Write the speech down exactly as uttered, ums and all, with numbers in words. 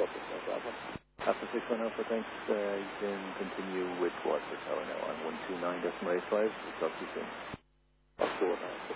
focus, no problem. After six one Alpha, thanks. Uh, you can continue with Waterford Tower now on one two nine decimal eight five. We'll talk to you soon. Up to it now.